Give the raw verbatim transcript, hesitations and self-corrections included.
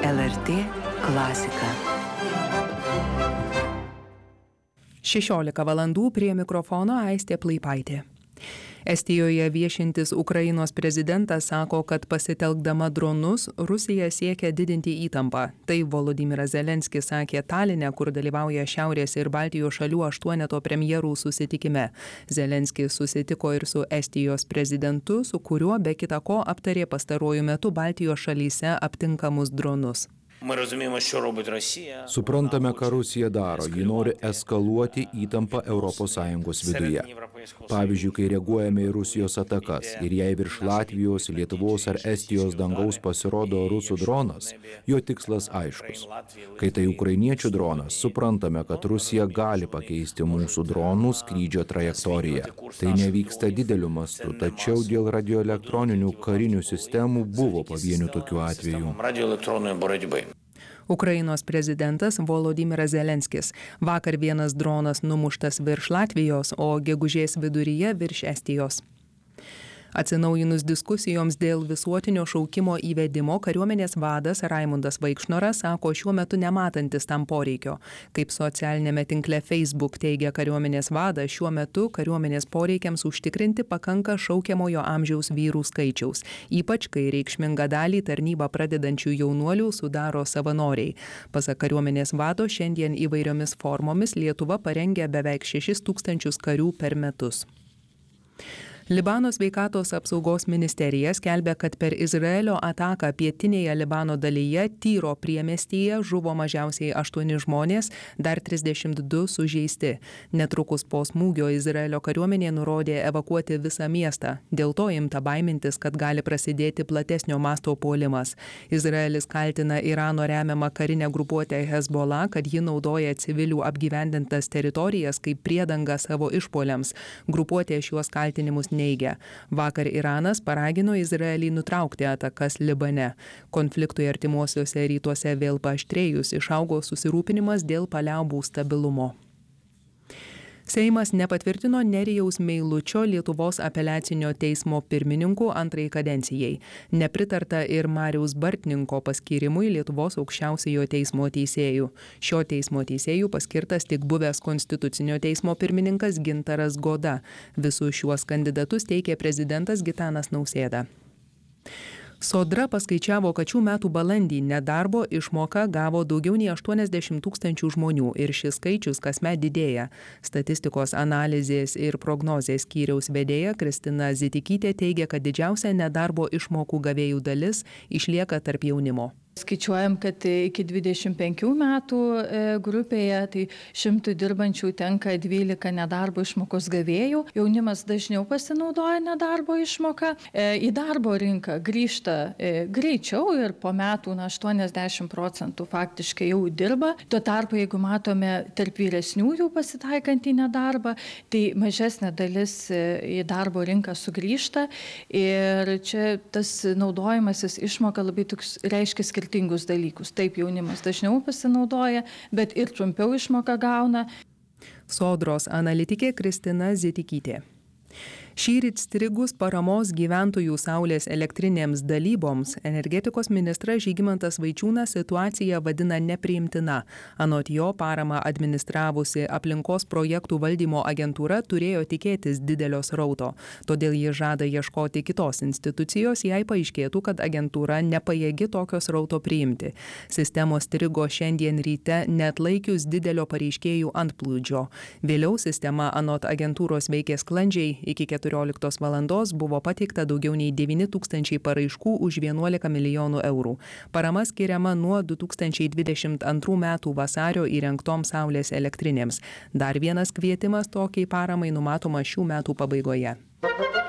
L R T klasika. šešiolika valandų prie mikrofono Aistė Plaipaitė. Estijoje viešintis Ukrainos prezidentas sako, kad pasitelkdama dronus Rusija siekia didinti įtampą. Tai Volodymyras Zelenskis sakė Taline, kur dalyvauja Šiaurės ir Baltijos šalių aštuoneto premjerų susitikime. Zelenskis susitiko ir su Estijos prezidentu, su kuriuo be kita ko aptarė pastaruoju metu Baltijos šalyse aptinkamus dronus. Suprantame, ką Rusija daro. Ji nori eskaluoti įtampą Europos Sąjungos viduje. Pavyzdžiui, kai reaguojame į Rusijos atakas ir jei virš Latvijos, Lietuvos ar Estijos dangaus pasirodo rusų dronas, jo tikslas aiškus. Kai tai ukrainiečių dronas, suprantame, kad Rusija gali pakeisti mūsų dronų skrydžio trajektoriją. Tai nevyksta dideliu mastu, tačiau dėl radioelektroninių karinių sistemų buvo pavienių tokių atvejų. Ukrainos prezidentas Volodymyras Zelenskis. Vakar vienas dronas numuštas virš Latvijos, o gegužės viduryje virš Estijos. Atsinaujinus diskusijoms dėl visuotinio šaukimo įvedimo, kariuomenės vadas Raimundas Vaikšnoras sako šiuo metu nematantis tam poreikio. Kaip socialinėme tinkle Facebook teigia kariuomenės vadas, šiuo metu kariuomenės poreikiams užtikrinti pakanka šaukiamojo amžiaus vyrų skaičiaus, ypač kai reikšmingą dalį tarnybą pradedančių jaunuolių sudaro savanoriai. Pasak kariuomenės vado, šiandien įvairiomis formomis Lietuva parengia beveik šešis tūkstančius karių per metus. Libano sveikatos apsaugos ministerija skelbia, kad per Izraelio ataką pietinėje Libano dalyje Tyro priemiestyje žuvo mažiausiai aštuoni žmonės, dar trisdešimt du sužeisti. Netrukus po smūgio Izraelio kariuomenė nurodė evakuoti visą miestą. Dėl to imta baimintis, kad gali prasidėti platesnio masto puolimas. Izraelis kaltina Irano remiamą karinę grupuotę Hezbollah, kad ji naudoja civilių apgyvendintas teritorijas kaip priedangą savo išpuoliams. Grupuotė šiuos kaltinimus neigia. Vakar Iranas paragino Izraelį nutraukti atakas Libane. Konfliktui artimuosiuose rytuose vėl paaštrėjus išaugo susirūpinimas dėl paliaubų stabilumo. Seimas nepatvirtino Nerijaus Meilučio Lietuvos apeliacinio teismo pirmininkų antrai kadencijai. Nepritarta ir Mariaus Bartninko paskyrimui Lietuvos aukščiausiojo teismo teisėjų. Šio teismo teisėjų paskirtas tik buvęs Konstitucinio teismo pirmininkas Gintaras Goda. Visus šiuos kandidatus teikė prezidentas Gitanas Nausėda. Sodra paskaičiavo, kad šių metų balandį nedarbo išmoką gavo daugiau nei aštuoniasdešimt tūkstančių žmonių ir šis skaičius kasmet didėja. Statistikos analizės ir prognozės skyriaus vedėja Kristina Zitikytė teigia, kad didžiausia nedarbo išmokų gavėjų dalis išlieka tarp jaunimo. Skaičiuojam, kad iki dvidešimt penkių metų grupėje tai šimtui dirbančių tenka dvylika nedarbo išmokos gavėjų. Jaunimas dažniau pasinaudoja nedarbo išmoką. Į darbo rinką grįžta greičiau ir po metų na, aštuoniasdešimt procentų faktiškai jau dirba. Tuo tarpu, jeigu matome tarp vyresnių jau pasitaikantį nedarbą, tai mažesnė dalis į darbo rinką sugrįžta. Ir čia tas naudojimasis išmoka labai toks reiškia skirtingas skirtingus dalykus. Taip jaunimas dažniau pasinaudoja, bet ir trumpiau išmoką gauna. Sodros analitikė Kristina Zitikytė. Šįryt strigus paramos gyventojų saulės elektrinėms dalyboms, energetikos ministras Žygimantas Vaičiūnas situaciją vadina nepriimtina. Anot jo paramą administravusi aplinkos projektų valdymo agentūra turėjo tikėtis didelio srauto. Todėl jie žada ieškoti kitos institucijos, jei paaiškėtų, kad agentūra nepajėgi tokio srauto priimti. Sistemos strigo šiandien ryte neatlaikius didelio pareiškėjų antplūdžio. Vėliau sistema anot agentūros veikė sklandžiai. Iki keturioliktos valandos buvo pateikta daugiau nei devyni tūkstančiai paraiškų už vienuolika milijonų eurų. Parama skiriama nuo du tūkstančiai dvidešimt antrų metų vasario įrengtoms saulės elektrinėms. Dar vienas kvietimas tokiai paramai numatomas šių metų pabaigoje.